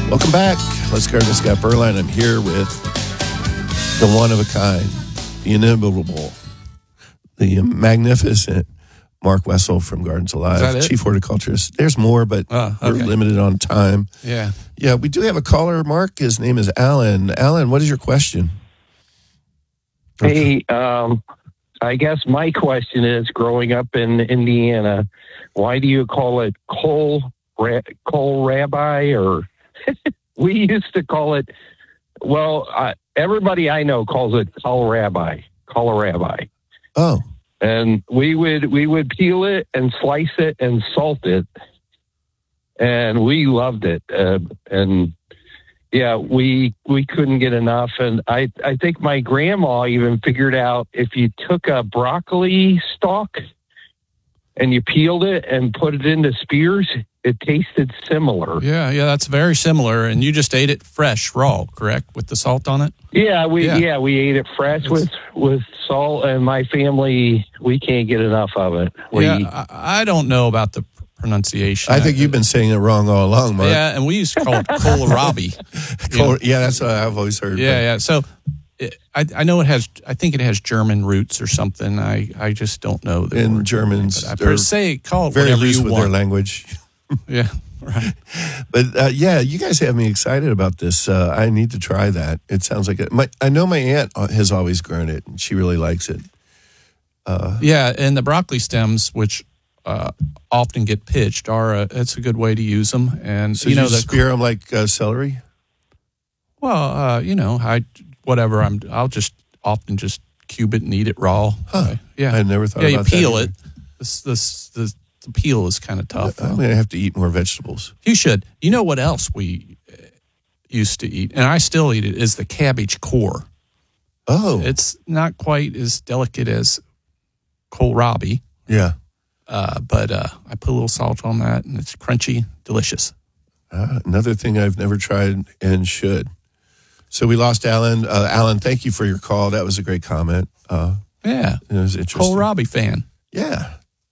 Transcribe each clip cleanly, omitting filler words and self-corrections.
Welcome back. Let's Garden with Scott Berline. I'm here with the one of a kind, the inimitable, the magnificent Mark Wessel from Gardens Alive, Chief Horticulturist. There's more, but we're limited on time. Yeah. Yeah, we do have a caller, Mark. His name is Alan. Alan, what is your question? Hey, I guess my question is, growing up in Indiana, why do you call it kohlrabi? Or we used to call it, everybody I know calls it kohlrabi. Oh. And we would peel it and slice it and salt it, and we loved it. And yeah, we couldn't get enough. And I think my grandma even figured out if you took a broccoli stalk and you peeled it and put it into spears, it tasted similar. Yeah, that's very similar. And you just ate it fresh, raw, correct, with the salt on it? Yeah, we ate it fresh with salt, and my family, we can't get enough of it. I don't know about the pronunciation. I think you've been saying it wrong all along, Mark. Yeah, and we used to call it kohlrabi. Yeah, that's what I've always heard. Yeah. So I know I think it has German roots or something. I just don't know. And Germans, I per se call it very whatever loose you with want. their language. Yeah, right. But you guys have me excited about this. I need to try that. It sounds like it. I know my aunt has always grown it, and she really likes it. And the broccoli stems, which often get pitched, it's a good way to use them. And so you spear them like celery. Well, I'll just often just cube it and eat it raw. Huh. I never thought about that. Yeah, you peel it. The peel is kind of tough. I'm going to have to eat more vegetables. You should. You know what else we used to eat, and I still eat it, is the cabbage core. Oh. It's not quite as delicate as kohlrabi. Yeah. But I put a little salt on that, and it's crunchy, delicious. Another thing I've never tried and should. So we lost Alan. Alan, thank you for your call. That was a great comment. It was interesting. Kohlrabi fan. Yeah.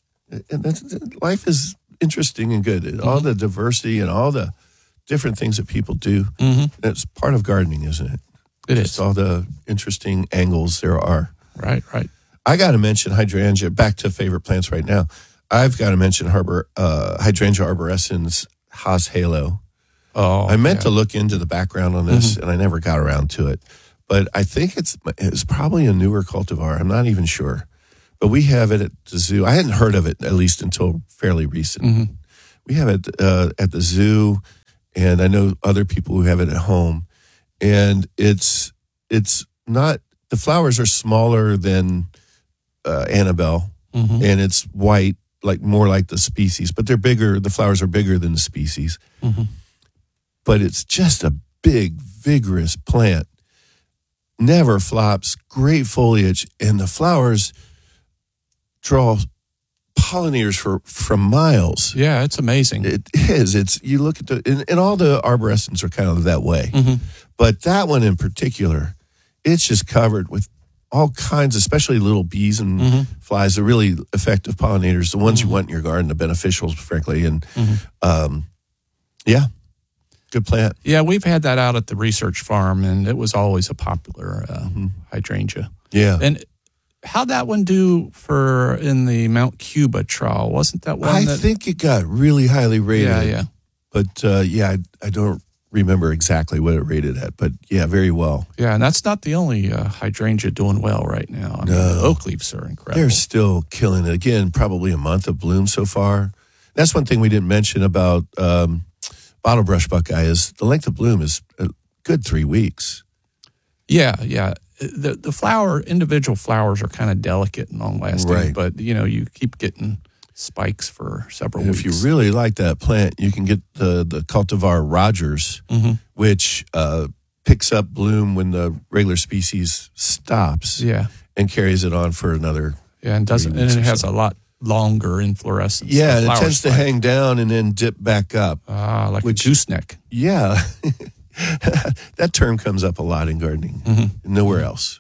And life is interesting and good. Mm-hmm. All the diversity and all the different things that people do. Mm-hmm. It's part of gardening, isn't it? It Just is. all the interesting angles there are. Right. I got to mention hydrangea. Back to favorite plants right now. I've got to mention hydrangea arborescens Haas Halo. Oh, I meant to look into the background on this, and I never got around to it. But I think it's probably a newer cultivar. I'm not even sure. But we have it at the zoo. I hadn't heard of it, at least until fairly recent. Mm-hmm. We have it at the zoo, and I know other people who have it at home. And it's not, the flowers are smaller than Annabelle, and it's white, more like the species. But they're bigger, the flowers are bigger than the species. Mm-hmm. But it's just a big, vigorous plant. Never flops, great foliage, and the flowers draw pollinators from miles. Yeah, it's amazing. It is. You look at and all the arborescens are kind of that way. Mm-hmm. But that one in particular, it's just covered with all kinds, especially little bees and flies, the really effective pollinators, the ones you want in your garden, the beneficials, frankly. And good plant. Yeah, we've had that out at the research farm, and it was always a popular hydrangea. Yeah. And how'd that one do in the Mount Cuba trial? Wasn't that one? I think it got really highly rated. Yeah. But I don't remember exactly what it rated at, but yeah, very well. Yeah, and that's not the only hydrangea doing well right now. I mean, the oak leaves are incredible. They're still killing it. Again, probably a month of bloom so far. That's one thing we didn't mention about bottle brush buckeye is the length of bloom is a good 3 weeks. Yeah. The individual flowers are kind of delicate and long lasting, right. But you keep getting spikes for several weeks. If you really like that plant, you can get the cultivar Rogers, which picks up bloom when the regular species stops, and carries it on for another. Yeah, and it has a lot longer inflorescence. Yeah, and it tends to hang down and then dip back up. Like a gooseneck. Yeah. That term comes up a lot in gardening. Nowhere else.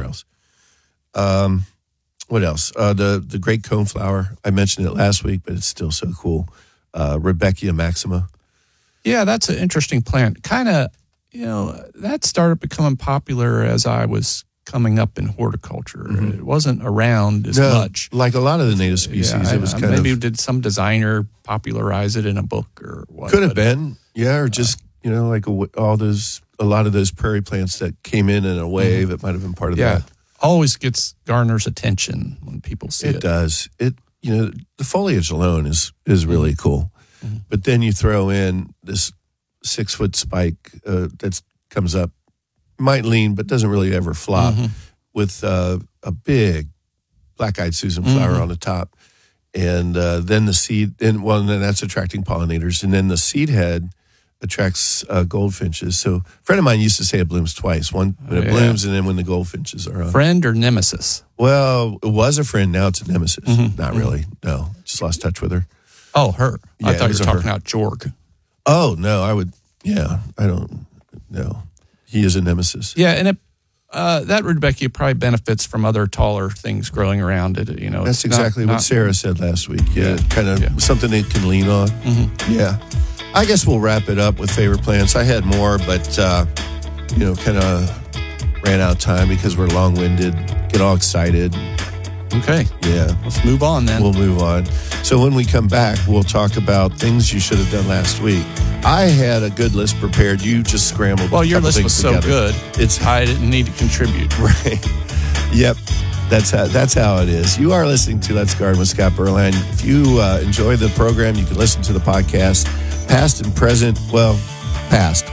What else? The great coneflower. I mentioned it last week, but it's still so cool. Rudbeckia maxima. Yeah, that's an interesting plant. Kind of, that started becoming popular as I was coming up in horticulture. Mm-hmm. It wasn't around as much. Like a lot of the native species, it was kind maybe did some designer popularize it in a book or what? Could have been, yeah, or just like a lot of those prairie plants that came in a wave. It might have been part of that. Always garners attention when people see it. It does. The foliage alone is really cool, but then you throw in this 6-foot spike that comes up, might lean, but doesn't really ever flop, with a big black-eyed Susan flower on the top, and then the seed. And then that's attracting pollinators, and then the seed head attracts goldfinches. So a friend of mine used to say it blooms twice: one when it blooms, and then when the goldfinches are on. Friend or nemesis? Well, it was a friend. Now it's a nemesis. Not really. No, just lost touch with her. Oh, her. Yeah, I thought you were talking about Jorg. Oh no, I would. Yeah, I don't know. He is a nemesis. Yeah, and that Rudbeckia probably benefits from other taller things growing around it. That's exactly what Sarah said last week. Yeah, kind of something they can lean on. Yeah. I guess we'll wrap it up with favorite plants. I had more, but, kind of ran out of time because we're long-winded, get all excited. Okay. Yeah. Let's move on then. We'll move on. So when we come back, we'll talk about things you should have done last week. I had a good list prepared. You just scrambled. Well, your list was so good. I didn't need to contribute. Right. Yep. That's how it is. You are listening to Let's Garden with Scott Berline. If you enjoy the program, you can listen to the podcast, past and present, past,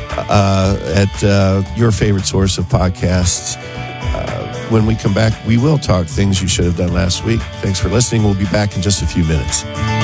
at your favorite source of podcasts. When we come back, we will talk things you should have done last week. Thanks for listening. We'll be back in just a few minutes.